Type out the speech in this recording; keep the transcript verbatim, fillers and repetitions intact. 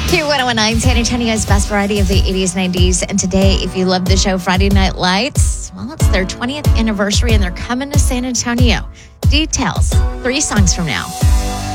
Q one oh one nine, San Antonio's best variety of the eighties, nineties. And today, if you love the show Friday Night Lights, well, it's their twentieth anniversary and they're coming to San Antonio. Details, three songs from now.